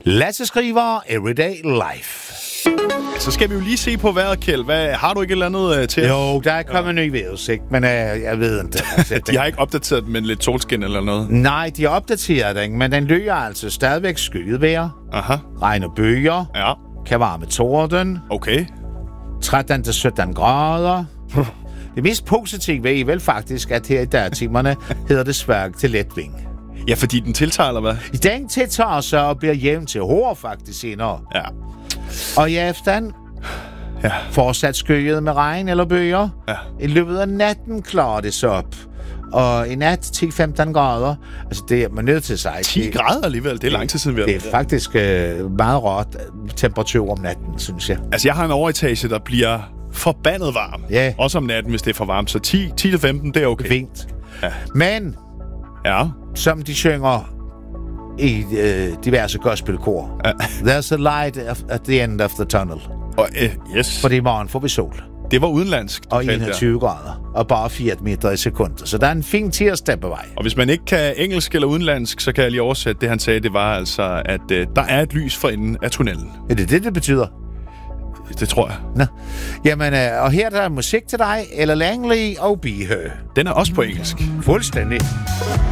Lasse skriver Everyday Life. Så skal vi jo lige se på vejret, Kjeld. Har du ikke et eller andet til? Jo, der er kommet en ny vejrudsigt, men jeg ved ikke. De har ikke opdateret med lidt solskin eller noget? Nej, de har opdateret den, men den løber altså stadigvæk skyet vejr. Aha. Regn og bøger. Ja. Kan varme torden. Okay. 13-17 grader. Det mest positive er vel faktisk, at her i dagtimerne hedder det svag til letvind. Ja, fordi den tiltager, eller hvad? Den tiltager sig og bliver jævn til hård faktisk senere. Ja. Og i aften fortsat skyet med regn eller bøger. Ja. I løbet af natten klarer det sig op. Og i nat 10-15 grader. Altså det er man nødt til at sige. 10 grader alligevel, det er lang tid siden vi har været. Det er faktisk meget råt temperatur om natten, synes jeg. Altså jeg har en overetage, der bliver forbandet varm. Ja. Også om natten, hvis det er for varmt. Så 10-15, det er okay. Fint. Ja. Men, som de synger i diverse gospelkor. There's a light at the end of the tunnel. Yes. For i morgen får vi sol. Det var udenlandsk. Og 21 grader. Og bare 4 meter i sekundet. Så der er en fin tirsdag på vej. Og hvis man ikke kan engelsk eller udenlandsk, så kan jeg lige oversætte det, han sagde. Det var altså, at der er et lys for enden af tunnelen. Er det det betyder? Det tror jeg. Nå. Jamen, og her der er musik til dig, Ella Langley og Be Her. Den er også på engelsk. Fuldstændig.